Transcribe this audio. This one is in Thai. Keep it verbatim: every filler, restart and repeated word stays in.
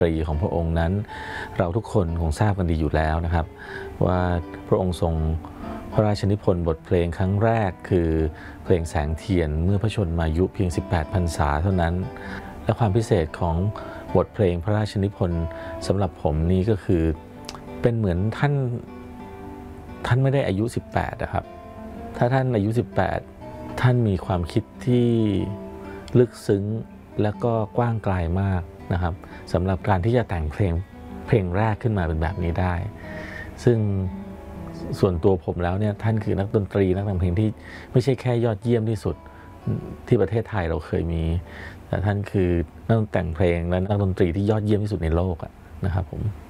ตรีของพระองค์นั้นเราทุกคนคงทราบกันดีอยู่แล้วนะครับว่าพระองค์ทรงพระราชนิพนธ์บทเพลงครั้งแรกคือเพลงแสงเทียนเมื่อพระชนมายุเพียงสิบแปดพรรษาเท่านั้นและความพิเศษของบทเพลงพระราชนิพนธ์สำหรับผมนี่ก็คือเป็นเหมือนท่านท่านไม่ได้อายุสิบแปดนะครับถ้าท่านอายุสิบแปดท่านมีความคิดที่ลึกซึ้งและก็กว้างไกลมากนะครับสำหรับการที่จะแต่งเพลงเพลงแรกขึ้นมาเป็นแบบนี้ได้ซึ่งส่วนตัวผมแล้วเนี่ยท่านคือนักดนตรีนักแต่งเพลงที่ไม่ใช่แค่ยอดเยี่ยมที่สุดที่ประเทศไทยเราเคยมีแต่ท่านคือนักแต่งเพลงและนักดนตรีที่ยอดเยี่ยมที่สุดในโลกนะครับผม